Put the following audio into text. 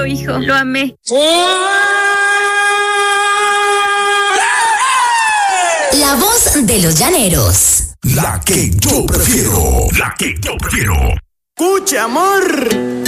lindo, hijo. Lo amé. La voz de los llaneros. La que yo prefiero. La que yo prefiero. Escucha, amor.